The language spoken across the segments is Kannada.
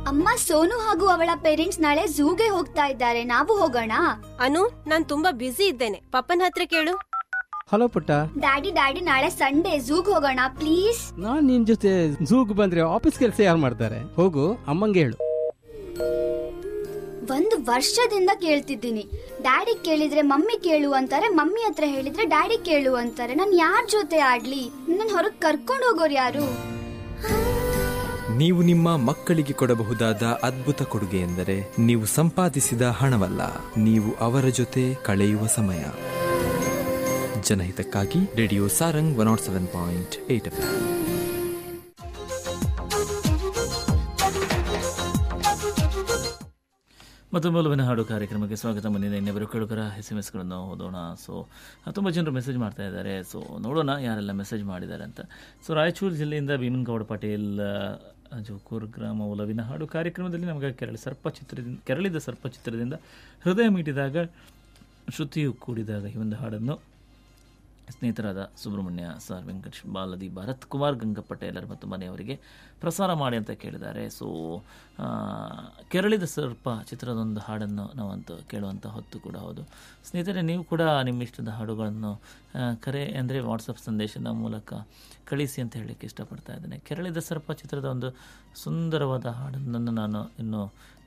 ಅಮ್ಮ, ಸೋನು ಹಾಗೂ ಅವಳ ಪೇರೆಂಟ್ಸ್ ನಾಳೆ ಝೂಗೆ ಹೋಗ್ತಾ ಇದ್ದಾರೆ, ನಾವು ಹೋಗೋಣ? ಅನು, ನಾನ್ ತುಂಬಾ ಬ್ಯುಸಿ ಇದ್ದೇನೆ, ಪಪ್ಪನ ಹತ್ರ ಕೇಳು. ಹಲೋ ಪುಟ್ಟ. ಡ್ಯಾಡಿ ನಾಳೆ ಸಂಡೇ ಝೂಗ್ ಹೋಗೋಣ ಪ್ಲೀಸ್. ನಾನ್ ನಿನ್ ಜೊತೆ ಝೂಗ್ ಬಂದ್ರೆ ಆಫೀಸ್ ಕೆಲಸ ಯಾರು ಮಾಡ್ತಾರೆ? ಹೋಗು, ಅಮ್ಮಂಗೆ ಹೇಳು. 1 ವರ್ಷದಿಂದ ಕೇಳ್ತಿದ್ದೀನಿ. ಡ್ಯಾಡಿ ಕೇಳಿದ್ರೆ ಮಮ್ಮಿ ಕೇಳು ಅಂತಾರೆ, ಮಮ್ಮಿ ಹತ್ರ ಹೇಳಿದ್ರೆ ಡ್ಯಾಡಿ ಕೇಳು ಅಂತಾರೆ. ನಾನ್ ಯಾರ ಜೊತೆ ಆಡ್ಲಿ? ನನ್ ಹೊರಗ್ ಕರ್ಕೊಂಡು ಹೋಗೋರು ಯಾರು? ನೀವು ನಿಮ್ಮ ಮಕ್ಕಳಿಗೆ ಕೊಡಬಹುದಾದ ಅದ್ಭುತ ಕೊಡುಗೆ ಎಂದರೆ ನೀವು ಸಂಪಾದಿಸಿದ ಹಣವಲ್ಲ, ನೀವು ಅವರ ಜೊತೆ ಕಳೆಯುವ ಸಮಯ. ಜನಹಿತಕ್ಕಾಗಿ ರೇಡಿಯೋ ಸಾರಂಗ್ 107.8 FM. ಮತ್ತು ಮೂಲವಿನ ಹಾಡು ಕಾರ್ಯಕ್ರಮಕ್ಕೆ ಸ್ವಾಗತ. ಮುಂದಿನ ಇನ್ನೊಬ್ಬರು ಕೇಳುಗರ SMS-ಗಳನ್ನು ಓದೋಣ. ಸೊ ತುಂಬ ಜನರು ಮೆಸೇಜ್ ಮಾಡ್ತಾ ಇದ್ದಾರೆ. ಸೊ ನೋಡೋಣ ಯಾರೆಲ್ಲ ಮೆಸೇಜ್ ಮಾಡಿದ್ದಾರೆ ಅಂತ. ಸೊ ರಾಯಚೂರು ಜಿಲ್ಲೆಯಿಂದ ಭೀಮನ್ಗೌಡ ಪಾಟೀಲ್ ಜೋಕೂರ್ ಗ್ರಾಮ ಒಲವಿನ ಹಾಡು ಕಾರ್ಯಕ್ರಮದಲ್ಲಿ ನಮಗೆ ಕೆರಳಿದ ಸರ್ಪ ಚಿತ್ರದಿಂದ ಹೃದಯ ಮೀಟಿದಾಗ ಶ್ರುತಿಯು ಕೂಡಿದಾಗ ಈ ಒಂದು ಹಾಡನ್ನು ಸ್ನೇಹಿತರಾದ ಸುಬ್ರಹ್ಮಣ್ಯ, ಸರ್ ವೆಂಕಟೇಶ್, ಬಾಲದಿ, ಭರತ್ ಕುಮಾರ್, ಗಂಗಪ್ಪ ಟೇಲರ್ ಮತ್ತು ಮನೆಯವರಿಗೆ ಪ್ರಸಾರ ಮಾಡಿ ಅಂತ ಕೇಳಿದ್ದಾರೆ. ಸೊ ಕೆರಳಿದ ಸರ್ಪ ಚಿತ್ರದೊಂದು ಹಾಡನ್ನು ನಾವಂತೂ ಕೇಳುವಂಥ ಹೊತ್ತು ಕೂಡ ಹೌದು. ಸ್ನೇಹಿತರೆ, ನೀವು ಕೂಡ ನಿಮ್ಮ ಇಷ್ಟದ ಹಾಡುಗಳನ್ನು ಕರೆ ಅಂದರೆ ವಾಟ್ಸಪ್ ಸಂದೇಶದ ಮೂಲಕ ಕಳಿಸಿ ಅಂತ ಹೇಳಲಿಕ್ಕೆ ಇಷ್ಟಪಡ್ತಾ ಇದ್ದೇನೆ. ಕೆರಳಿದ ಸರ್ಪ ಚಿತ್ರದ ಒಂದು ಸುಂದರವಾದ ಹಾಡನ್ನು ನಾನು ಇನ್ನು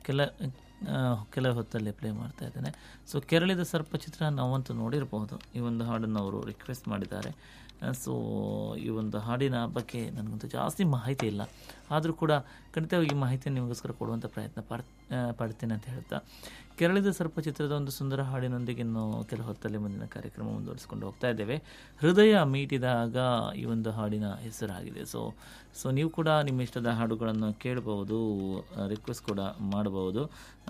ಕೆಲ ಹೊತ್ತಲ್ಲಿ ಪ್ಲೇ ಮಾಡ್ತಾ ಇದ್ದೇನೆ. ಸೊ ಕೆರಳಿದ ಸರ್ಪ ಚಿತ್ರ ನಾವಂತೂ ನೋಡಿರಬಹುದು. ಈ ಒಂದು ಹಾಡನ್ನು ಅವರು ರಿಕ್ವೆಸ್ಟ್ ಮಾಡಿದ್ದಾರೆ. ಸೊ ಈ ಒಂದು ಹಾಡಿನ ಬಗ್ಗೆ ನನಗಂತೂ ಜಾಸ್ತಿ ಮಾಹಿತಿ ಇಲ್ಲ, ಆದರೂ ಕೂಡ ಖಂಡಿತವಾಗಿ ಈ ಮಾಹಿತಿಯನ್ನು ನಿಮಗೋಸ್ಕರ ಕೊಡುವಂಥ ಪ್ರಯತ್ನ ಪಡ್ತೀನಿ ಅಂತ ಹೇಳ್ತಾ, ಕೆರಳಿದ ಸರ್ಪ ಚಿತ್ರದ ಒಂದು ಸುಂದರ ಹಾಡಿನೊಂದಿಗೆ ಇನ್ನು ಕೆಲ ಹೊತ್ತಲ್ಲಿ ಮುಂದಿನ ಕಾರ್ಯಕ್ರಮ ಮುಂದುವರಿಸಿಕೊಂಡು ಹೋಗ್ತಾ ಇದ್ದೇವೆ. ಹೃದಯ ಮೀಟಿದಾಗ ಈ ಒಂದು ಹಾಡಿನ ಹೆಸರಾಗಿದೆ. ಸೊ ನೀವು ಕೂಡ ನಿಮ್ಮ ಇಷ್ಟದ ಹಾಡುಗಳನ್ನು ಕೇಳಬಹುದು, ರಿಕ್ವೆಸ್ಟ್ ಕೂಡ ಮಾಡಬಹುದು.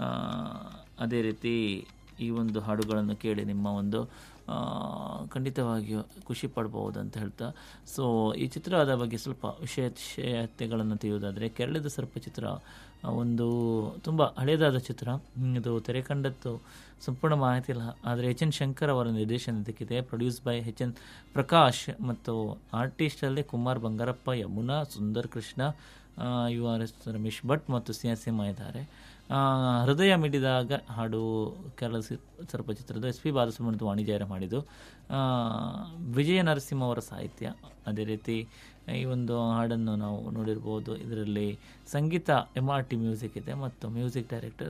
ಅದೇ ರೀತಿ ಈ ಒಂದು ಹಾಡುಗಳನ್ನು ಕೇಳಿ ನಿಮ್ಮ ಒಂದು ಖಂಡಿತವಾಗಿಯೂ ಖುಷಿ ಪಡ್ಬೋದು ಅಂತ ಹೇಳ್ತಾ, ಸೊ ಈ ಚಿತ್ರದ ಬಗ್ಗೆ ಸ್ವಲ್ಪ ವಿಷಯತೆಗಳನ್ನು ತಿಳಿಯೋದಾದರೆ, ಕೆರಳಿದ ಸರ್ಪ ಚಿತ್ರ ಒಂದು ತುಂಬ ಹಳೆಯದಾದ ಚಿತ್ರ. ಇದು ತೆರೆ ಕಂಡದ್ದು ಸಂಪೂರ್ಣ ಮಾಹಿತಿ ಇಲ್ಲ, ಆದರೆ H.N. ಶಂಕರ್ ಅವರ ನಿರ್ದೇಶನದಕ್ಕಿದೆ. Produce by H.N. ಪ್ರಕಾಶ್ ಮತ್ತು ಆರ್ಟಿಸ್ಟಲ್ಲಿ ಕುಮಾರ್ ಬಂಗಾರಪ್ಪ, ಯಮುನಾ, ಸುಂದರ್ ಕೃಷ್ಣ, URS ರಮೇಶ್ ಭಟ್ ಮತ್ತು CSM ಇದ್ದಾರೆ. ಹೃದಯ ಮಿಡಿದಾಗ ಹಾಡು ಕೇರಳ ಸರ್ಪ ಚಿತ್ರದ SP ಬಾಲಸುಬ್ರಹ್ಮಣ್ಯ ವಾಣಿಜ್ಯರ ಮಾಡಿದ್ದು, ವಿಜಯ ನರಸಿಂಹ ಅವರ ಸಾಹಿತ್ಯ. ಅದೇ ರೀತಿ ಈ ಒಂದು ಹಾಡನ್ನು ನಾವು ನೋಡಿರ್ಬೋದು. ಇದರಲ್ಲಿ ಸಂಗೀತ MRT ಮ್ಯೂಸಿಕ್ ಇದೆ ಮತ್ತು ಮ್ಯೂಸಿಕ್ ಡೈರೆಕ್ಟರ್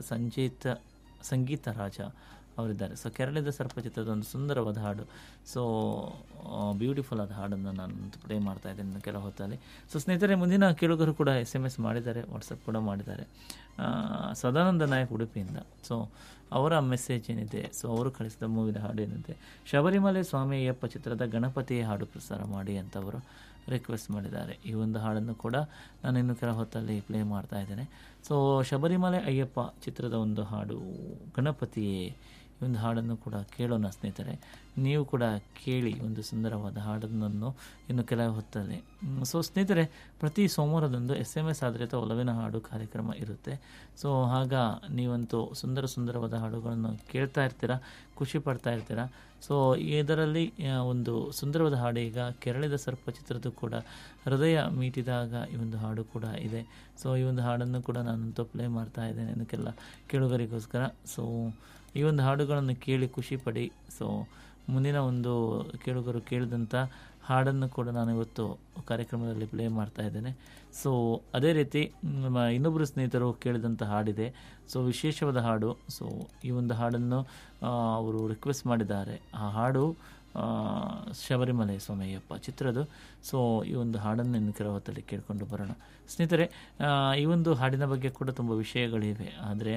ಸಂಗೀತ ರಾಜ ಅವರಿದ್ದಾರೆ. ಸೊ ಕೆರಳಿದ ಸರ್ಪ ಚಿತ್ರದ ಒಂದು ಸುಂದರವಾದ ಹಾಡು, ಸೊ ಬ್ಯೂಟಿಫುಲ್ ಆದ ಹಾಡನ್ನು ನಾನು ಪ್ಲೇ ಮಾಡ್ತಾ ಇದ್ದೇನೆ ಕೆಲ ಹೊತ್ತಲ್ಲಿ. ಸೊ ಸ್ನೇಹಿತರೆ, ಮುಂದಿನ ಕೇಳುಗರು ಕೂಡ SMS ಮಾಡಿದ್ದಾರೆ, ವಾಟ್ಸಪ್ ಕೂಡ ಮಾಡಿದ್ದಾರೆ. ಸದಾನಂದ ನಾಯಕ್ ಉಡುಪಿಯಿಂದ. ಸೊ ಅವರ ಮೆಸೇಜ್ ಏನಿದೆ, ಸೊ ಅವರು ಕಳಿಸಿದ ಮೂವಿನ ಹಾಡು ಏನಿದೆ, ಶಬರಿಮಲೆ ಸ್ವಾಮಿ ಅಯ್ಯಪ್ಪ ಚಿತ್ರದ ಗಣಪತಿಯ ಹಾಡು ಪ್ರಸಾರ ಮಾಡಿ ಅಂತ ಅವರು ರಿಕ್ವೆಸ್ಟ್ ಮಾಡಿದ್ದಾರೆ. ಈ ಒಂದು ಹಾಡನ್ನು ಕೂಡ ನಾನು ಇನ್ನು ಕೆಲ ಹೊತ್ತಲ್ಲಿ ಪ್ಲೇ ಮಾಡ್ತಾ ಇದ್ದೇನೆ. ಸೊ ಶಬರಿಮಲೆ ಅಯ್ಯಪ್ಪ ಚಿತ್ರದ ಒಂದು ಹಾಡು ಗಣಪತಿಯೇ, ಈ ಒಂದು ಹಾಡನ್ನು ಕೂಡ ಕೇಳೋಣ ಸ್ನೇಹಿತರೆ. ನೀವು ಕೂಡ ಕೇಳಿ ಒಂದು ಸುಂದರವಾದ ಹಾಡನ್ನು ಇನ್ನು ಕೆಲವು ಹೊತ್ತಲ್ಲಿ. ಸೊ ಸ್ನೇಹಿತರೆ, ಪ್ರತಿ ಸೋಮವಾರದಂದು SMS ಆಧಾರಿತ ಒಲವಿನ ಹಾಡು ಕಾರ್ಯಕ್ರಮ ಇರುತ್ತೆ. ಸೊ ಆಗ ನೀವಂತೂ ಸುಂದರವಾದ ಹಾಡುಗಳನ್ನು ಕೇಳ್ತಾ ಇರ್ತೀರ, ಖುಷಿ ಪಡ್ತಾ ಇರ್ತೀರ. ಸೊ ಇದರಲ್ಲಿ ಒಂದು ಸುಂದರವಾದ ಹಾಡು ಈಗ ಕೆರಳಿದ ಸರ್ಪ ಚಿತ್ರದ್ದು ಕೂಡ ಹೃದಯ ಮೀಟಿದಾಗ ಈ ಒಂದು ಹಾಡು ಕೂಡ ಇದೆ. ಸೊ ಈ ಒಂದು ಹಾಡನ್ನು ಕೂಡ ನಾನಂತೂ ಪ್ಲೇ ಮಾಡ್ತಾ ಇದ್ದೇನೆ ಇದಕ್ಕೆಲ್ಲ ಕೇಳುಗರಿಗೋಸ್ಕರ. ಸೊ ಈ ಒಂದು ಹಾಡುಗಳನ್ನು ಕೇಳಿ ಖುಷಿ ಪಡಿ. ಸೊ ಮುಂದಿನ ಒಂದು ಕೇಳುಗರು ಕೇಳಿದಂಥ ಹಾಡನ್ನು ಕೂಡ ನಾನು ಇವತ್ತು ಕಾರ್ಯಕ್ರಮದಲ್ಲಿ ಪ್ಲೇ ಮಾಡ್ತಾ ಇದ್ದೇನೆ. ಸೊ ಅದೇ ರೀತಿ ಇನ್ನೊಬ್ಬರು ಸ್ನೇಹಿತರು ಕೇಳಿದಂಥ ಹಾಡಿದೆ, ಸೊ ವಿಶೇಷವಾದ ಹಾಡು. ಸೊ ಈ ಒಂದು ಹಾಡನ್ನು ಅವರು ರಿಕ್ವೆಸ್ಟ್ ಮಾಡಿದ್ದಾರೆ. ಆ ಹಾಡು ಶಬರಿಮಲೆ ಸ್ವಾಮಿಯಪ್ಪ ಚಿತ್ರದ್ದು. ಸೊ ಈ ಒಂದು ಹಾಡನ್ನು ಇನ್ನು ಕೆಲವು ಹೊತ್ತಲ್ಲಿ ಕೇಳಿಕೊಂಡು ಬರೋಣ ಸ್ನೇಹಿತರೆ. ಈ ಒಂದು ಹಾಡಿನ ಬಗ್ಗೆ ಕೂಡ ತುಂಬ ವಿಷಯಗಳಿವೆ, ಆದರೆ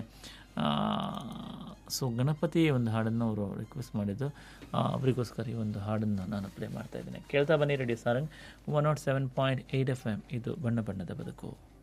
ಸೊ ಗಣಪತಿ ಒಂದು ಹಾಡನ್ನು ಅವರು ರಿಕ್ವೆಸ್ಟ್ ಮಾಡಿದ್ದು, ಅವರಿಗೋಸ್ಕರ ಈ ಒಂದು ಹಾಡನ್ನು ನಾನು ಪ್ಲೇ ಮಾಡ್ತಾ ಇದ್ದೇನೆ. ಕೇಳ್ತಾ ಬನ್ನಿ ರೇಡಿಯೋ ಸಾರಂಗ್ 107.8 FM. ಇದು ಬಣ್ಣ ಬಣ್ಣದ ಬದುಕು.